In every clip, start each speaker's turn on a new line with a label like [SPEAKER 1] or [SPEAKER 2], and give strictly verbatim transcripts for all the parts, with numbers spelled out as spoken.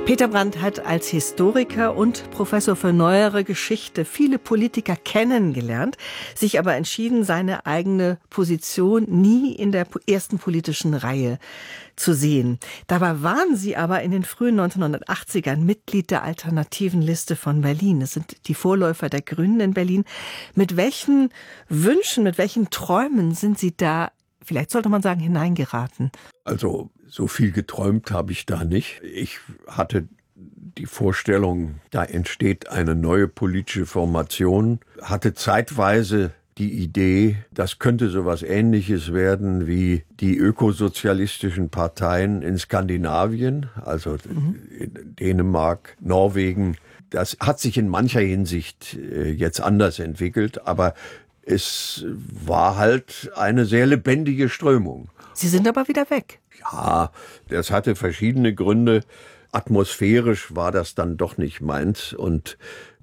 [SPEAKER 1] Peter Brandt hat als Historiker und Professor für neuere Geschichte viele Politiker kennengelernt, sich aber entschieden, seine eigene Position nie in der ersten politischen Reihe zu sehen. Dabei waren Sie aber in den frühen neunzehnhundertachtzigern Mitglied der Alternativen Liste von Berlin. Das sind die Vorläufer der Grünen in Berlin. Mit welchen Wünschen, mit welchen Träumen sind Sie da, vielleicht sollte man sagen, hineingeraten?
[SPEAKER 2] Also so viel geträumt habe ich da nicht. Ich hatte die Vorstellung, da entsteht eine neue politische Formation, hatte zeitweise die Idee, das könnte sowas Ähnliches werden wie die ökosozialistischen Parteien in Skandinavien, also mhm. in Dänemark, Norwegen. Das hat sich in mancher Hinsicht jetzt anders entwickelt, aber es war halt eine sehr lebendige Strömung.
[SPEAKER 1] Sie sind aber wieder weg.
[SPEAKER 2] Ja, das hatte verschiedene Gründe. Atmosphärisch war das dann doch nicht meins und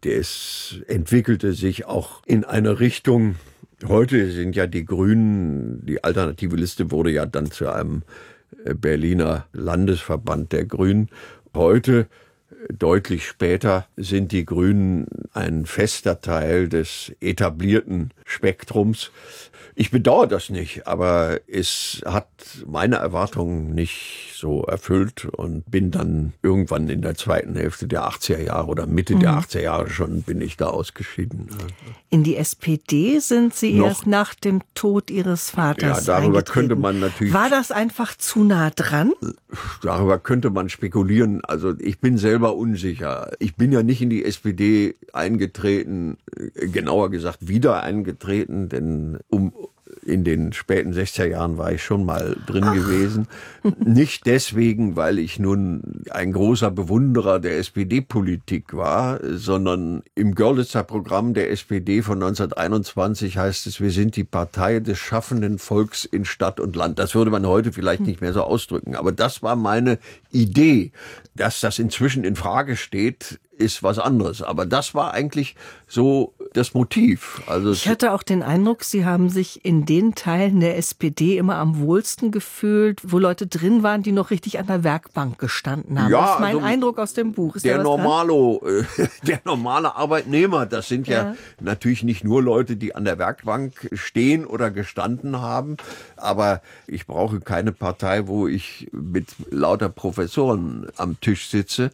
[SPEAKER 2] es entwickelte sich auch in eine Richtung. Heute sind ja die Grünen, die Alternative Liste wurde ja dann zu einem Berliner Landesverband der Grünen. Heute, deutlich später, sind die Grünen ein fester Teil des etablierten Spektrums. Ich bedauere das nicht, aber es hat meine Erwartungen nicht so erfüllt und bin dann irgendwann in der zweiten Hälfte der achtziger Jahre oder Mitte mhm. der achtziger Jahre schon, bin ich da ausgeschieden.
[SPEAKER 1] In die S P D sind Sie Noch, erst nach dem Tod Ihres Vaters
[SPEAKER 2] Ja, darüber
[SPEAKER 1] eingetreten.
[SPEAKER 2] könnte man natürlich...
[SPEAKER 1] War das einfach zu nah dran?
[SPEAKER 2] Darüber könnte man spekulieren. Also ich bin selber unsicher. Ich bin ja nicht in die S P D eingetreten, genauer gesagt wieder eingetreten, denn um in den späten sechziger Jahren war ich schon mal drin Ach. gewesen. Nicht deswegen, weil ich nun ein großer Bewunderer der S P D-Politik war, sondern im Görlitzer Programm der S P D von neunzehnhunderteinundzwanzig heißt es, wir sind die Partei des schaffenden Volks in Stadt und Land. Das würde man heute vielleicht nicht mehr so ausdrücken. Aber das war meine Idee. Dass das inzwischen in Frage steht, ist was anderes. Aber das war eigentlich so das Motiv. Also
[SPEAKER 1] ich hatte auch den Eindruck, Sie haben sich in den Teilen der S P D immer am wohlsten gefühlt, wo Leute drin waren, die noch richtig an der Werkbank gestanden haben. Ja, das ist mein also Eindruck aus dem Buch. Ist
[SPEAKER 2] der, Normalo, äh, der normale Arbeitnehmer, das sind ja, ja natürlich nicht nur Leute, die an der Werkbank stehen oder gestanden haben. Aber ich brauche keine Partei, wo ich mit lauter Professoren am Tisch sitze.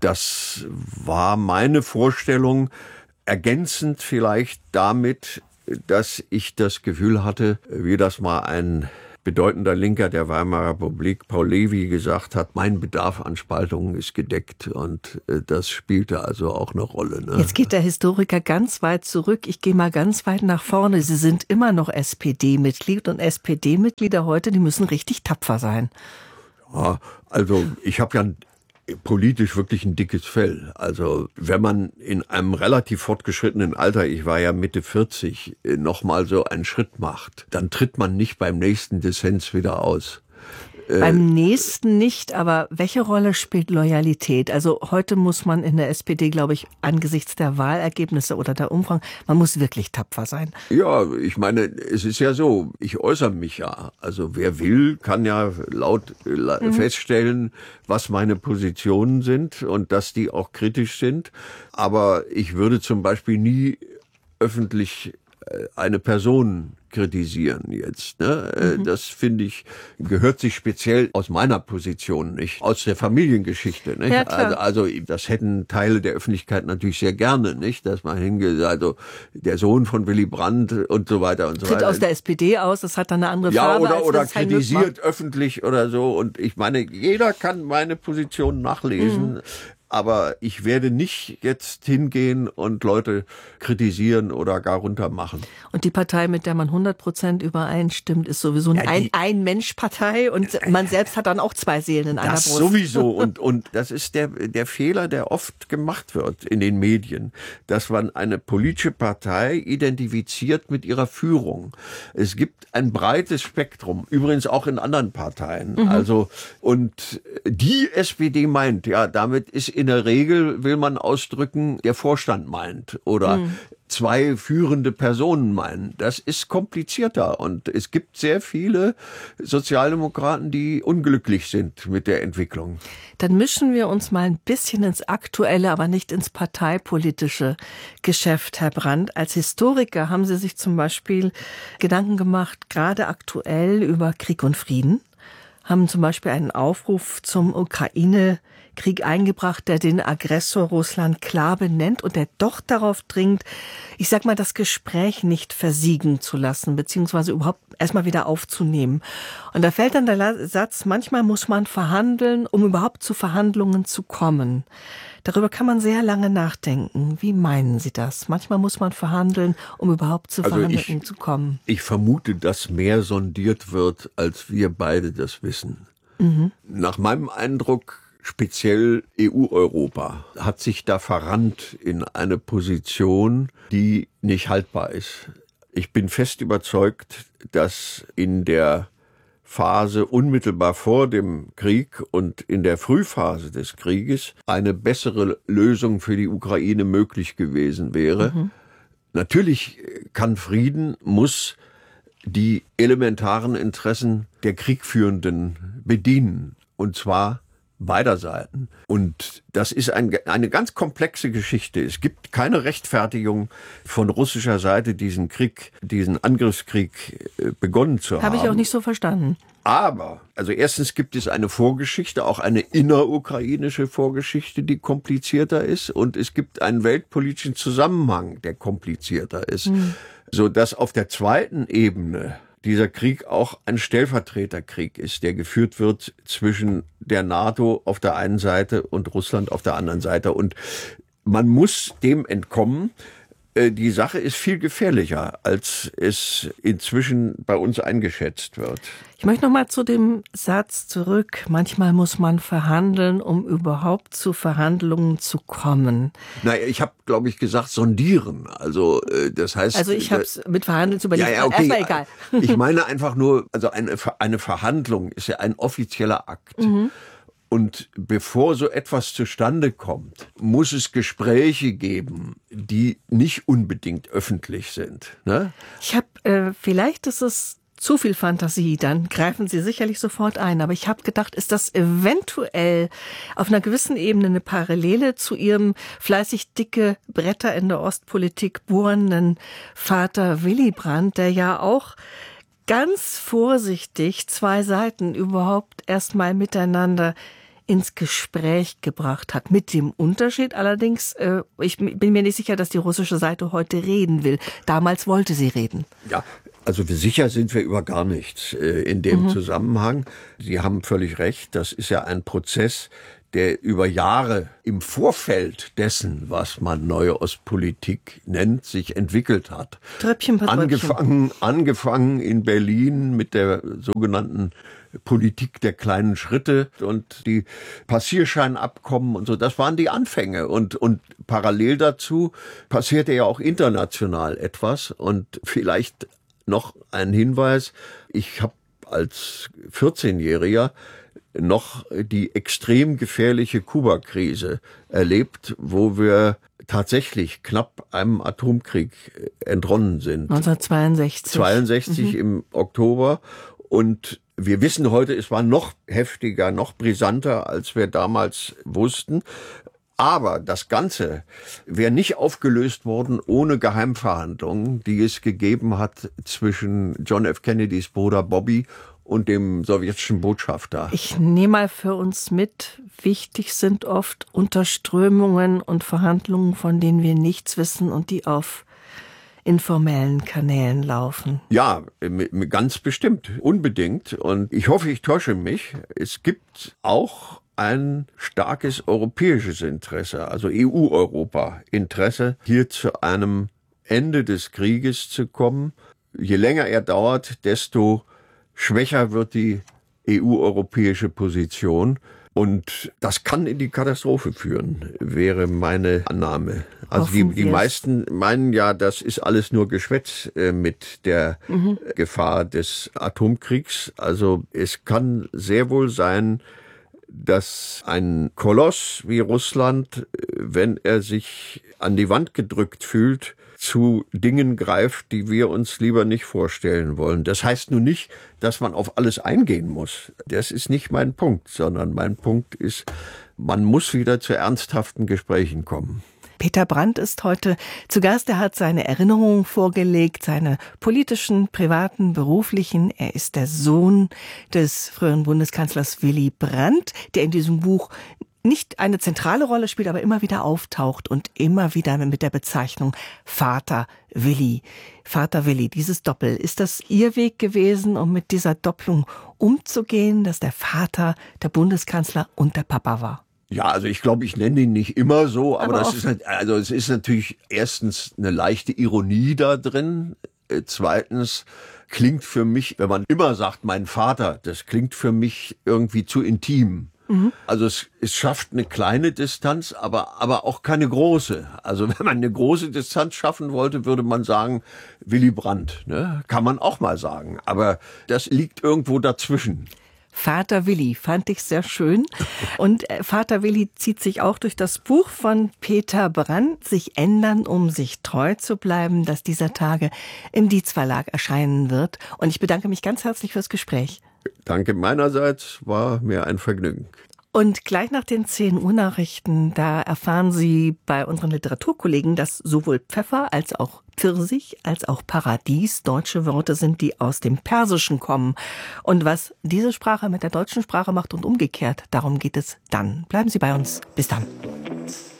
[SPEAKER 2] Das war meine Vorstellung, ergänzend vielleicht damit, dass ich das Gefühl hatte, wie das mal ein bedeutender Linker der Weimarer Republik, Paul Levi, gesagt hat, mein Bedarf an Spaltungen ist gedeckt und das spielte also auch eine Rolle. Ne?
[SPEAKER 1] Jetzt geht der Historiker ganz weit zurück. Ich gehe mal ganz weit nach vorne. Sie sind immer noch S P D-Mitglied und S P D-Mitglieder heute, die müssen richtig tapfer sein.
[SPEAKER 2] Ja, also ich habe ja politisch wirklich ein dickes Fell. Also wenn man in einem relativ fortgeschrittenen Alter, ich war ja Mitte vierzig, nochmal so einen Schritt macht, dann tritt man nicht beim nächsten Dissens wieder aus.
[SPEAKER 1] Beim nächsten nicht, aber welche Rolle spielt Loyalität? Also heute muss man in der S P D, glaube ich, angesichts der Wahlergebnisse oder der Umfragen, man muss wirklich tapfer sein.
[SPEAKER 2] Ja, ich meine, es ist ja so, ich äußere mich ja. Also wer will, kann ja laut mhm. feststellen, was meine Positionen sind und dass die auch kritisch sind. Aber ich würde zum Beispiel nie öffentlich eine Person kritisieren jetzt. Ne? Mhm. Das, finde ich, gehört sich speziell aus meiner Position nicht, aus der Familiengeschichte. Nicht?
[SPEAKER 1] Ja, klar.
[SPEAKER 2] Also, also das hätten Teile der Öffentlichkeit natürlich sehr gerne, nicht, dass man hingeht, also der Sohn von Willy Brandt und so weiter und so
[SPEAKER 1] Tritt
[SPEAKER 2] weiter.
[SPEAKER 1] aus der S P D aus, das hat dann eine andere
[SPEAKER 2] ja,
[SPEAKER 1] Farbe.
[SPEAKER 2] Oder,
[SPEAKER 1] als
[SPEAKER 2] oder
[SPEAKER 1] das
[SPEAKER 2] kritisiert öffentlich oder so. Und ich meine, jeder kann meine Position nachlesen. Mhm. Aber ich werde nicht jetzt hingehen und Leute kritisieren oder gar runtermachen.
[SPEAKER 1] Und die Partei, mit der man hundert Prozent übereinstimmt, ist sowieso eine ja, Ein-Mensch-Partei und man selbst hat dann auch zwei Seelen in einer
[SPEAKER 2] das
[SPEAKER 1] Brust.
[SPEAKER 2] Sowieso. Und, und das ist der, der Fehler, der oft gemacht wird in den Medien, dass man eine politische Partei identifiziert mit ihrer Führung. Es gibt ein breites Spektrum, übrigens auch in anderen Parteien. Mhm. Also, und die S P D meint, ja, damit ist in der Regel, will man ausdrücken, der Vorstand meint oder mhm. zwei führende Personen meinen. Das ist komplizierter und es gibt sehr viele Sozialdemokraten, die unglücklich sind mit der Entwicklung.
[SPEAKER 1] dann mischen wir uns mal ein bisschen ins aktuelle, aber nicht ins parteipolitische Geschäft, Herr Brandt. Als Historiker haben Sie sich zum Beispiel Gedanken gemacht, gerade aktuell über Krieg und Frieden, haben zum Beispiel einen Aufruf zum Ukraine-Krieg eingebracht, der den Aggressor Russland klar benennt und der doch darauf dringt, ich sag mal, das Gespräch nicht versiegen zu lassen, beziehungsweise überhaupt erstmal wieder aufzunehmen. Und da fällt dann der Satz, manchmal muss man verhandeln, um überhaupt zu Verhandlungen zu kommen. Darüber kann man sehr lange nachdenken. Wie meinen Sie das? Manchmal muss man verhandeln, um überhaupt zu also Verhandlungen ich, zu kommen.
[SPEAKER 2] Ich vermute, dass mehr sondiert wird, als wir beide das wissen. Mhm. Nach meinem Eindruck, speziell E U-Europa, hat sich da verrannt in eine Position, die nicht haltbar ist. Ich bin fest überzeugt, dass in der Phase unmittelbar vor dem Krieg und in der Frühphase des Krieges eine bessere Lösung für die Ukraine möglich gewesen wäre. Mhm. Natürlich kann Frieden, muss die elementaren Interessen der Kriegführenden bedienen, und zwar beider Seiten. Und das ist ein, eine ganz komplexe Geschichte. Es gibt keine Rechtfertigung von russischer Seite, diesen Krieg, diesen Angriffskrieg begonnen zu haben.
[SPEAKER 1] Habe ich auch nicht so verstanden.
[SPEAKER 2] Aber, also erstens gibt es eine Vorgeschichte, auch eine innerukrainische Vorgeschichte, die komplizierter ist. Und es gibt einen weltpolitischen Zusammenhang, der komplizierter ist. Hm. Sodass auf der zweiten Ebene dieser Krieg auch ein Stellvertreterkrieg ist, der geführt wird zwischen der NATO auf der einen Seite und Russland auf der anderen Seite. Und man muss dem entkommen. Die Sache ist viel gefährlicher, als es inzwischen bei uns eingeschätzt wird.
[SPEAKER 1] Ich möchte noch mal zu dem Satz zurück. Manchmal muss man verhandeln, um überhaupt zu Verhandlungen zu kommen.
[SPEAKER 2] Naja, ich habe, glaube ich, gesagt, sondieren. Also das heißt.
[SPEAKER 1] Also ich habe es mit Verhandeln zu überlegen.
[SPEAKER 2] Ja, ja, okay.
[SPEAKER 1] Erstmal egal.
[SPEAKER 2] Ich meine einfach nur, also eine, eine Verhandlung ist ja ein offizieller Akt. Mhm. Und bevor so etwas zustande kommt, muss es Gespräche geben, die nicht unbedingt öffentlich sind. Ne?
[SPEAKER 1] Ich habe, äh, vielleicht ist es zu viel Fantasie, dann greifen Sie sicherlich sofort ein. Aber ich habe gedacht, ist das eventuell auf einer gewissen Ebene eine Parallele zu Ihrem fleißig dicke Bretter in der Ostpolitik bohrenden Vater Willy Brandt, der ja auch ganz vorsichtig zwei Seiten überhaupt erstmal miteinander ins Gespräch gebracht hat. Mit dem Unterschied allerdings, äh, ich bin mir nicht sicher, dass die russische Seite heute reden will. Damals wollte sie reden.
[SPEAKER 2] Ja, also sicher sind wir über gar nichts äh, in dem mhm. Zusammenhang. Sie haben völlig recht, das ist ja ein Prozess, der über Jahre im Vorfeld dessen, was man neue Ostpolitik nennt, sich entwickelt hat.
[SPEAKER 1] Tröpfchen per Tröpfchen.
[SPEAKER 2] Angefangen, angefangen in Berlin mit der sogenannten Politik der kleinen Schritte und die Passierscheinabkommen und so. Das waren die Anfänge. Und, und parallel dazu passierte ja auch international etwas. Und vielleicht noch ein Hinweis. Ich habe als vierzehnjähriger noch die extrem gefährliche Kuba-Krise erlebt, wo wir tatsächlich knapp einem Atomkrieg entronnen sind.
[SPEAKER 1] neunzehnhundertzweiundsechzig.
[SPEAKER 2] zweiundsechzig mhm. im Oktober. Und wir wissen heute, es war noch heftiger, noch brisanter, als wir damals wussten. Aber das Ganze wäre nicht aufgelöst worden ohne Geheimverhandlungen, die es gegeben hat zwischen John F. Kennedys Bruder Bobby und dem sowjetischen Botschafter.
[SPEAKER 1] Ich nehme mal für uns mit, wichtig sind oft Unterströmungen und Verhandlungen, von denen wir nichts wissen und die auf informellen Kanälen laufen.
[SPEAKER 2] Ja, ganz bestimmt, unbedingt. Und ich hoffe, ich täusche mich. Es gibt auch ein starkes europäisches Interesse, also E U-Europa-Interesse, hier zu einem Ende des Krieges zu kommen. Je länger er dauert, desto schwächer wird die E U-europäische Position. Und das kann in die Katastrophe führen, wäre meine Annahme. Also die, die meisten meinen ja, das ist alles nur Geschwätz äh, mit der mhm. Gefahr des Atomkriegs. Also es kann sehr wohl sein, dass ein Koloss wie Russland, wenn er sich an die Wand gedrückt fühlt, zu Dingen greift, die wir uns lieber nicht vorstellen wollen. Das heißt nun nicht, dass man auf alles eingehen muss. Das ist nicht mein Punkt, sondern mein Punkt ist, man muss wieder zu ernsthaften Gesprächen kommen.
[SPEAKER 1] Peter Brandt ist heute zu Gast. Er hat seine Erinnerungen vorgelegt, seine politischen, privaten, beruflichen. Er ist der Sohn des früheren Bundeskanzlers Willy Brandt, der in diesem Buch nicht eine zentrale Rolle spielt, aber immer wieder auftaucht und immer wieder mit der Bezeichnung Vater Willy. Vater Willy, dieses Doppel, ist das Ihr Weg gewesen, um mit dieser Doppelung umzugehen, dass der Vater der Bundeskanzler und der Papa war?
[SPEAKER 2] Ja, also ich glaube, ich nenne ihn nicht immer so, aber,
[SPEAKER 1] aber
[SPEAKER 2] das ist, also es ist natürlich erstens eine leichte Ironie da drin. Zweitens klingt für mich, wenn man immer sagt, mein Vater, das klingt für mich irgendwie zu intim. Mhm. Also es, es schafft eine kleine Distanz, aber, aber auch keine große. Also wenn man eine große Distanz schaffen wollte, würde man sagen, Willy Brandt, ne? Kann man auch mal sagen. Aber das liegt irgendwo dazwischen.
[SPEAKER 1] Vater Willy fand ich sehr schön. Und Vater Willy zieht sich auch durch das Buch von Peter Brandt, Sich ändern, um sich treu zu bleiben, das dieser Tage im Dietz Verlag erscheinen wird. Und ich bedanke mich ganz herzlich fürs Gespräch.
[SPEAKER 2] Danke meinerseits, war mir ein Vergnügen.
[SPEAKER 1] Und gleich nach den zehn Uhr Nachrichten, da erfahren Sie bei unseren Literaturkollegen, dass sowohl Pfeffer als auch Pfirsich als auch Paradies deutsche Worte sind, die aus dem Persischen kommen. Und was diese Sprache mit der deutschen Sprache macht und umgekehrt, darum geht es dann. Bleiben Sie bei uns. Bis dann.